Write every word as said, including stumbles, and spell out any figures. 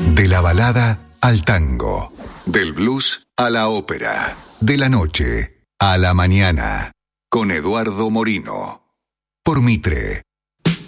De la balada al tango, del blues a la ópera, de la noche a la mañana, con Eduardo Morino. Por Mitre,